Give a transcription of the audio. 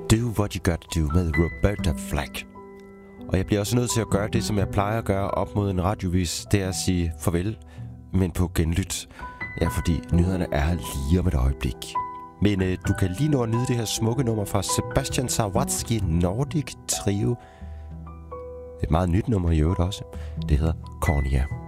Do What You Gotta Do med Roberta Flack. Og jeg bliver også nødt til at gøre det, som jeg plejer at gøre op mod en radiovis. Det er at sige farvel, men på genlyt. Ja, fordi nyhederne er lige om et øjeblik. Men du kan lige nå at nyde det her smukke nummer fra Sebastian Zawadzki Nordic Trio. Et meget nyt nummer i øvrigt også. Det hedder Cornea.